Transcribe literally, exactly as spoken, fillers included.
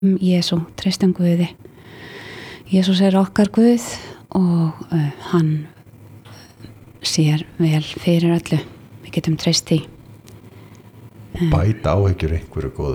Jesú, treystum Guði. Jesús er okkar Guð og uh, hann sér vel fyrir öllu. Við getum treyst því. Bæta áhyggjur einhverju góðu